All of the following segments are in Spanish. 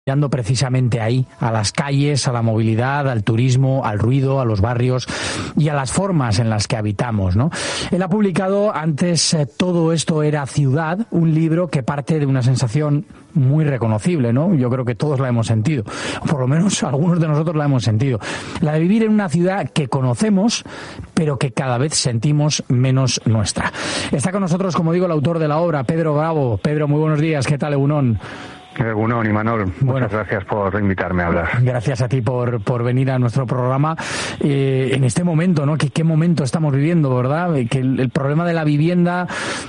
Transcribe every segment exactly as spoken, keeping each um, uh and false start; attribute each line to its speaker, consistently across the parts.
Speaker 1: mirando precisamente ahí, a las calles, a la movilidad, al turismo, al ruido, a los barrios y a las formas en las que habitamos, ¿no? Él ha publicado antes eh, Todo esto era ciudad, un libro que parte de una sensación muy reconocible, ¿no? Yo creo que todos la hemos sentido, por lo menos algunos de nosotros la hemos sentido. La de vivir en una ciudad que conocemos, pero que cada vez sentimos menos nuestra. Está con nosotros, como digo, el autor de la obra, Pedro Bravo. Pedro, muy buenos días, ¿qué tal, Egunon?
Speaker 2: Egunon, Imanol, muchas bueno, gracias por invitarme a hablar.
Speaker 1: Gracias a ti por, por venir a nuestro programa. Eh, en este momento, ¿no? ¿Qué, qué momento estamos viviendo, verdad? Que el, el problema de la vivienda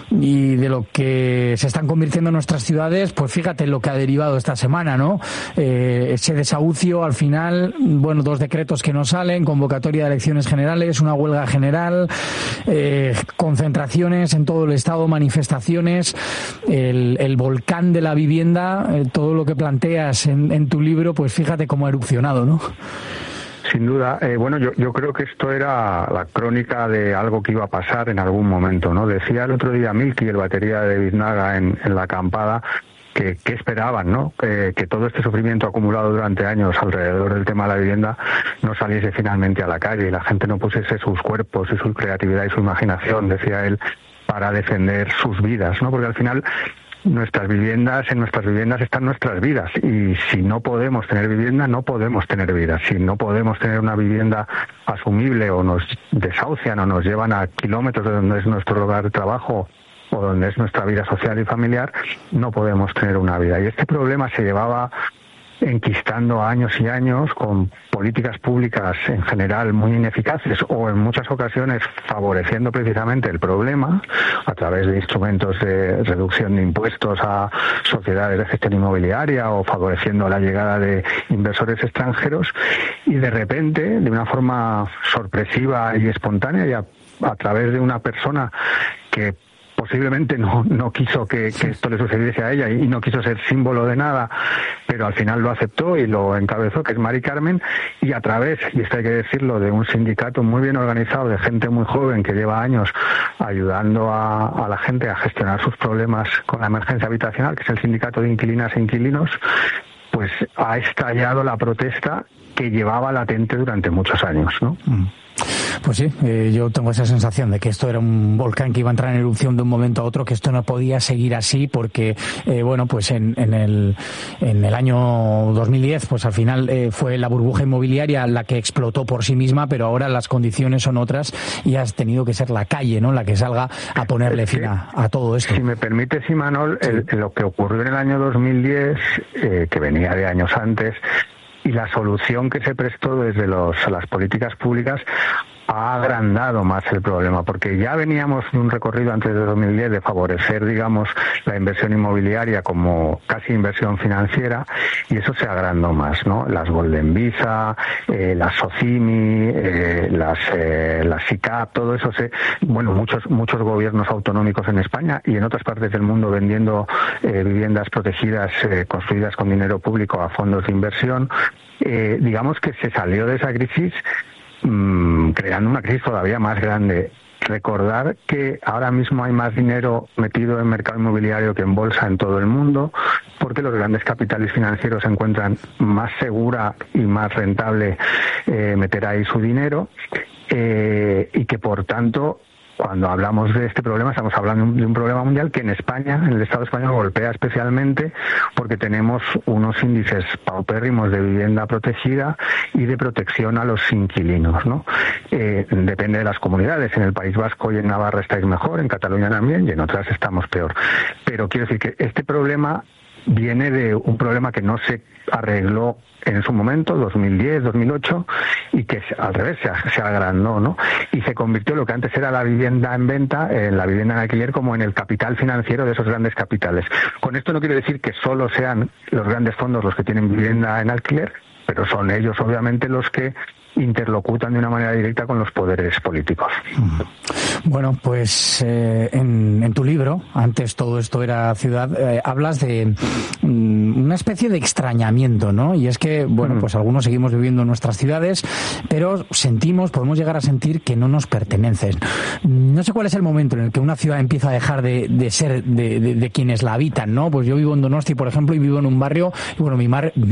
Speaker 1: y de lo que se están convirtiendo en nuestras ciudades, pues fíjate lo que ha derivado esta semana, ¿no? Eh, ese desahucio, al final, bueno, dos decretos que no salen, convocatoria de elecciones generales, una huelga general, eh, concentraciones en todo el Estado, manifestaciones, el, el volcán de la vivienda. Todo lo que planteas en, en tu libro, pues fíjate cómo ha erupcionado, ¿no?
Speaker 2: Sin duda. Eh, bueno, yo, yo creo que esto era la crónica de algo que iba a pasar en algún momento, ¿no? Decía el otro día Milky, el batería de Biznaga en, en la acampada, que, que esperaban, ¿no? Que, que todo este sufrimiento acumulado durante años alrededor del tema de la vivienda no saliese finalmente a la calle y la gente no pusiese sus cuerpos y su creatividad y su imaginación, decía él, para defender sus vidas, ¿no? Porque al final nuestras viviendas, en nuestras viviendas están nuestras vidas y si no podemos tener vivienda, no podemos tener vida. Si no podemos tener una vivienda asumible o nos desahucian o nos llevan a kilómetros de donde es nuestro lugar de trabajo o donde es nuestra vida social y familiar, no podemos tener una vida. Y este problema se llevaba enquistando años y años con políticas públicas en general muy ineficaces o en muchas ocasiones favoreciendo precisamente el problema a través de instrumentos de reducción de impuestos a sociedades de gestión inmobiliaria o favoreciendo la llegada de inversores extranjeros y de repente, de una forma sorpresiva y espontánea y a, a través de una persona que posiblemente no, no quiso que, que esto le sucediese a ella y no quiso ser símbolo de nada, pero al final lo aceptó y lo encabezó, que es Mari Carmen, y a través, y esto hay que decirlo, de un sindicato muy bien organizado, de gente muy joven que lleva años ayudando a, a la gente a gestionar sus problemas con la emergencia habitacional, que es el sindicato de inquilinas e inquilinos, pues ha estallado la protesta que llevaba latente durante muchos años, ¿no?
Speaker 1: Mm. Pues sí, eh, yo tengo esa sensación de que esto era un volcán que iba a entrar en erupción de un momento a otro, que esto no podía seguir así porque, eh, bueno, pues en, en, el, en el año dos mil diez, pues al final eh, fue la burbuja inmobiliaria la que explotó por sí misma, pero ahora las condiciones son otras y has tenido que ser la calle, ¿no?, la que salga a ponerle fin a, a todo esto.
Speaker 2: Si me permites, Imanol, sí. el, lo que ocurrió en el año dos mil diez, eh, que venía de años antes, y la solución que se prestó desde los, las políticas públicas ha agrandado más el problema, porque ya veníamos de un recorrido antes de dos mil diez de favorecer, digamos, la inversión inmobiliaria como casi inversión financiera, y eso se agrandó más, ¿no? Las Golden Visa, eh, las Socimi, eh, las, eh, las SICAP, todo eso se, bueno, muchos, muchos gobiernos autonómicos en España y en otras partes del mundo vendiendo eh, viviendas protegidas, eh, construidas con dinero público a fondos de inversión, eh, digamos que se salió de esa crisis creando una crisis todavía más grande. Recordar que ahora mismo hay más dinero metido en mercado inmobiliario que en bolsa en todo el mundo, porque los grandes capitales financieros encuentran más segura y más rentable eh, meter ahí su dinero, eh, y que por tanto, cuando hablamos de este problema, estamos hablando de un problema mundial que en España, en el Estado español, golpea especialmente porque tenemos unos índices paupérrimos de vivienda protegida y de protección a los inquilinos, ¿no? Eh, depende de las comunidades. En el País Vasco y en Navarra estáis mejor, en Cataluña también, y en otras estamos peor. Pero quiero decir que este problema viene de un problema que no se arregló en su momento, dos mil diez, dos mil ocho, y que al revés se, se agrandó, ¿no? Y se convirtió lo que antes era la vivienda en venta, en la vivienda en alquiler, como en el capital financiero de esos grandes capitales. Con esto no quiero decir que solo sean los grandes fondos los que tienen vivienda en alquiler, pero son ellos obviamente los que interlocutan de una manera directa con los poderes políticos.
Speaker 1: Bueno, pues eh, en, en tu libro, antes Todo esto era ciudad, eh, hablas de mm, una especie de extrañamiento, ¿no? Y es que, bueno, pues algunos seguimos viviendo en nuestras ciudades, pero sentimos, podemos llegar a sentir que no nos pertenecen. No sé cuál es el momento en el que una ciudad empieza a dejar de, de ser de, de, de quienes la habitan, ¿no? Pues yo vivo en Donosti, por ejemplo, y vivo en un barrio, y bueno, mi, mar,